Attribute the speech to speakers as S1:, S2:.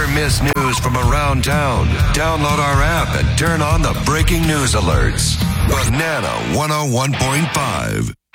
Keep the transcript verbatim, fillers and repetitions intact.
S1: Never miss news from around town. Download our app and turn on the breaking news alerts. Banana one oh one point five.